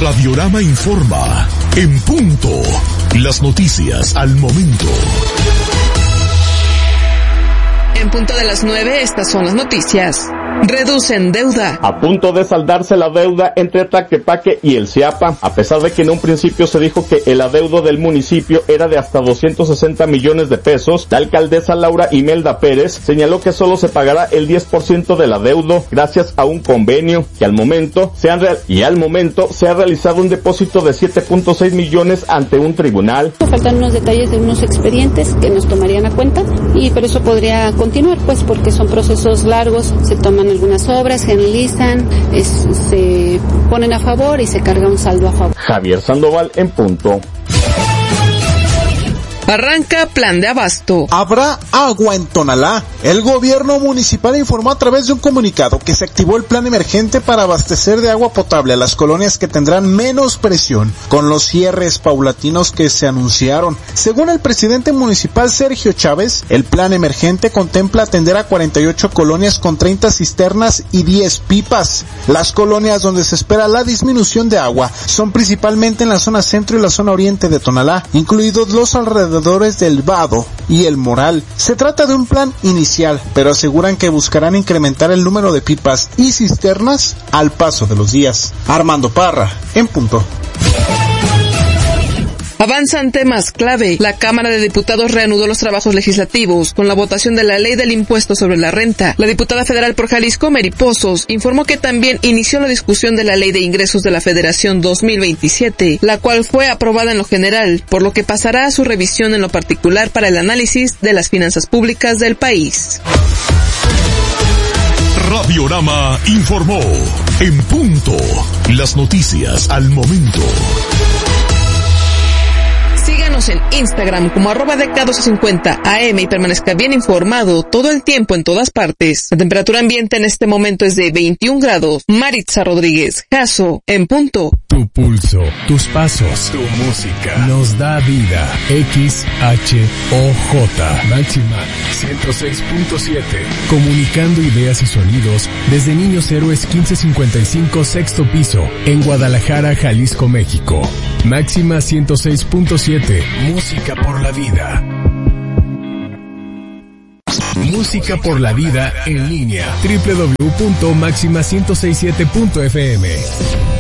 Radiorama informa. En punto. Las noticias al momento. En punto de las 9, estas son las noticias. Reducen deuda. A punto de saldarse la deuda entre Tlaquepaque y el Chiapa, a pesar de que en un principio se dijo que el adeudo del municipio era de hasta 260 millones de pesos, la alcaldesa Laura Imelda Pérez señaló que solo se pagará el 10% del adeudo gracias a un convenio que al momento se ha realizado un depósito de 7.6 millones ante un tribunal. Faltan unos detalles de unos expedientes que nos tomarían a cuenta, pero eso podría continuar, pues porque son procesos largos, se toman algunas obras, se analizan, se ponen a favor y se carga un saldo a favor. Javier Sandoval en punto. Arranca plan de abasto. Habrá agua en Tonalá. El gobierno municipal informó a través de un comunicado que se activó el plan emergente para abastecer de agua potable a las colonias que tendrán menos presión con los cierres paulatinos que se anunciaron. Según el presidente municipal Sergio Chávez, el plan emergente contempla atender a 48 colonias con 30 cisternas y 10 pipas. Las colonias donde se espera la disminución de agua son principalmente en la zona centro y la zona oriente de Tonalá, incluidos los alrededores del Vado y el Moral. Se trata de un plan inicial, pero aseguran que buscarán incrementar el número de pipas y cisternas al paso de los días. Armando Parra, en punto. Avanzan temas clave. La Cámara de Diputados reanudó los trabajos legislativos con la votación de la ley del impuesto sobre la renta. La diputada federal por Jalisco, Mary Pozos, informó que también inició la discusión de la ley de ingresos de la Federación 2027, la cual fue aprobada en lo general, por lo que pasará a su revisión en lo particular para el análisis de las finanzas públicas del país. Radiorama informó. En punto. Las noticias al momento. Síganos en Instagram como @DK1250AM y permanezca bien informado todo el tiempo en todas partes. La temperatura ambiente en este momento es de 21 grados. Maritza Rodríguez, Jaso, en punto. Tu pulso, tus pasos, tu música nos da vida. XHOJ Máxima 106.7. Comunicando ideas y sonidos desde Niños Héroes 1555 sexto piso en Guadalajara, Jalisco, México. Máxima 106.7. Música por la vida. Música por la vida en línea. www.maxima1067.fm